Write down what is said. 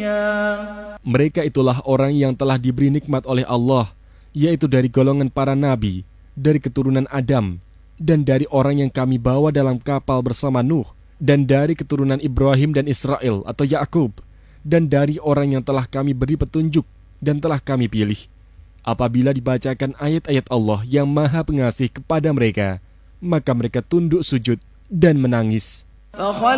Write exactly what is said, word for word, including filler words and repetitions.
Mereka itulah orang yang telah diberi nikmat oleh Allah, yaitu dari golongan para nabi, dari keturunan Adam, dan dari orang yang kami bawa dalam kapal bersama Nuh, dan dari keturunan Ibrahim dan Israel atau Yakub, dan dari orang yang telah kami beri petunjuk dan telah kami pilih. Apabila dibacakan ayat-ayat Allah yang Maha Pengasih kepada mereka, maka mereka tunduk sujud dan menangis.